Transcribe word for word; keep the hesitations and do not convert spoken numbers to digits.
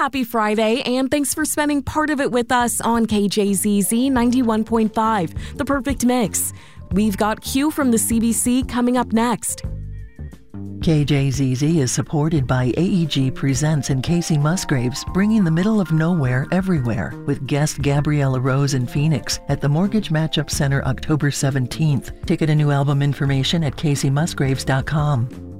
Happy Friday, and thanks for spending part of it with us on K J Z Z ninety-one point five, The Perfect Mix. We've got Q from the C B C coming up next. K J Z Z is supported by A E G Presents and Casey Musgraves, bringing the middle of nowhere everywhere, with guest Gabriella Rose in Phoenix at the Mortgage Matchup Center October seventeenth. Ticket and new album information at casey musgraves dot com.